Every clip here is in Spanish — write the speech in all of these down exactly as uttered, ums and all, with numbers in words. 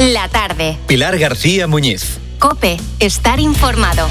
La tarde. Pilar García Muñiz. COPE. Estar informado.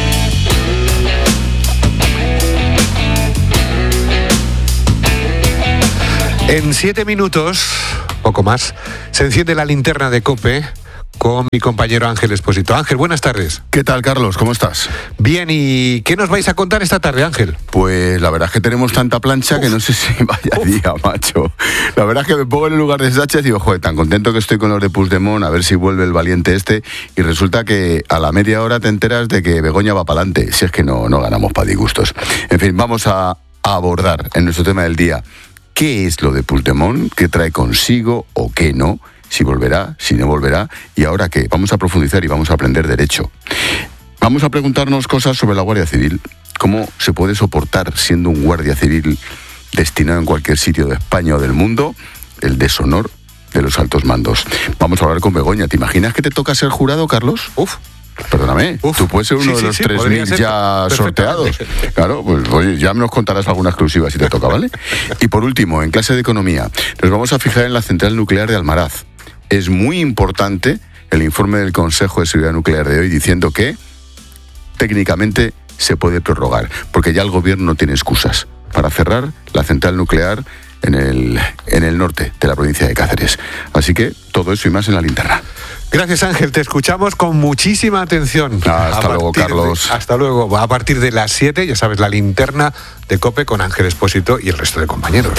En siete minutos, poco más, se enciende la linterna de COPE con mi compañero Ángel Expósito. Ángel, buenas tardes. ¿Qué tal, Carlos? ¿Cómo estás? Bien, ¿y qué nos vais a contar esta tarde, Ángel? Pues la verdad es que tenemos tanta plancha Uf. que no sé si vaya Uf. día, macho. La verdad es que me pongo en el lugar de Sánchez y digo, joder, tan contento que estoy con los de Puigdemont, a ver si vuelve el valiente este, y resulta que a la media hora te enteras de que Begoña va para adelante, si es que no, no ganamos para disgustos. En fin, vamos a, a abordar en nuestro tema del día qué es lo de Puigdemont, qué trae consigo o qué no, si volverá, si no volverá, y ahora qué. Vamos a profundizar y vamos a aprender derecho. Vamos a preguntarnos cosas sobre la Guardia Civil, cómo se puede soportar siendo un guardia civil destinado en cualquier sitio de España o del mundo el deshonor de los altos mandos. Vamos a hablar con Begoña. ¿Te imaginas que te toca ser jurado, Carlos? Uf. Perdóname, Uf. tú puedes ser uno sí, de los sí, sí, tres mil ya sorteados. Claro, pues oye, ya nos contarás alguna exclusiva si te toca, ¿vale? Y por último, en clase de economía, nos vamos a fijar en la central nuclear de Almaraz. Es muy importante el informe del Consejo de Seguridad Nuclear de hoy diciendo que técnicamente se puede prorrogar, porque ya el gobierno no tiene excusas para cerrar la central nuclear en el, en el norte de la provincia de Cáceres. Así que todo eso y más en la linterna. Gracias, Ángel. Te escuchamos con muchísima atención. Ah, hasta luego, Carlos. De, hasta luego. A partir de las siete, ya sabes, la linterna de COPE con Ángel Expósito y el resto de compañeros.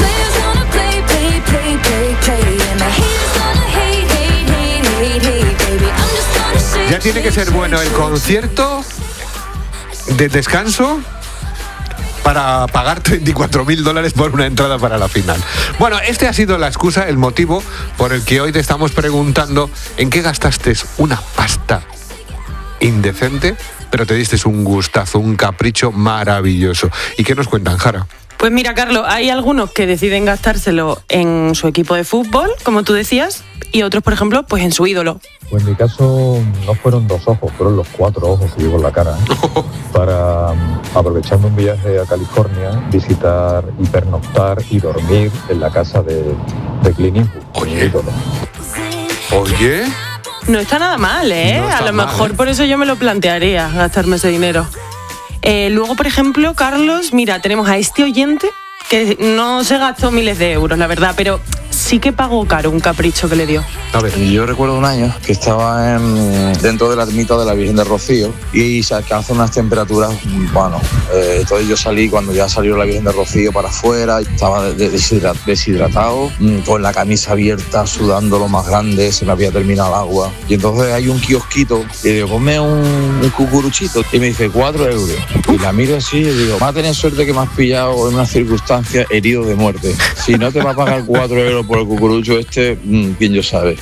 Ya tiene que ser bueno el concierto de descanso para pagar treinta y cuatro mil dólares por una entrada para la final. Bueno, este ha sido la excusa, el motivo por el que hoy te estamos preguntando en qué gastaste una pasta indecente, pero te diste un gustazo, un capricho maravilloso. ¿Y qué nos cuentan, Jara? Pues mira, Carlos, hay algunos que deciden gastárselo en su equipo de fútbol, como tú decías, y otros, por ejemplo, pues en su ídolo. Pues en mi caso no fueron dos ojos, fueron los cuatro ojos que llevo en la cara, ¿eh? Para, aprovechando un viaje a California, visitar y pernoctar y dormir en la casa de, de Clint Eastwood. Oye, oye... No está nada mal, ¿eh? No a lo mejor mal, ¿eh? Por eso yo me lo plantearía, gastarme ese dinero. Eh, luego, por ejemplo, Carlos, mira, tenemos a este oyente que no se gastó miles de euros, la verdad, pero sí que pagó caro un capricho que le dio. A ver, yo recuerdo un año que estaba en, dentro de la ermita de la Virgen de Rocío y se alcanzan unas temperaturas, bueno, eh, entonces yo salí cuando ya salió la Virgen de Rocío para afuera, estaba deshidratado, con la camisa abierta, sudando lo más grande, se me había terminado el agua. Y entonces hay un kiosquito y digo, ponme un, un cucuruchito. Y me dice, cuatro euros. Y la miro así y digo, vas a tener suerte que me has pillado en una circunstancia herido de muerte. Si no te va a pagar cuatro euros por el cucurucho este, quién yo sabe.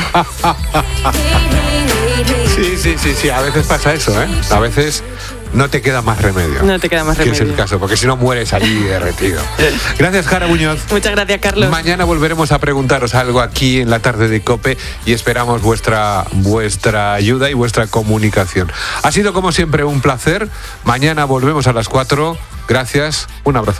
Sí, sí, sí, sí, a veces pasa eso, ¿eh? A veces no te queda más remedio. No te queda más remedio. Que es el caso, porque si no mueres allí derretido. Gracias, Jara Muñoz. Muchas gracias, Carlos. Mañana volveremos a preguntaros algo aquí en la tarde de COPE y esperamos vuestra, vuestra ayuda y vuestra comunicación. Ha sido como siempre un placer. Mañana volvemos a las cuatro. Gracias, un abrazo.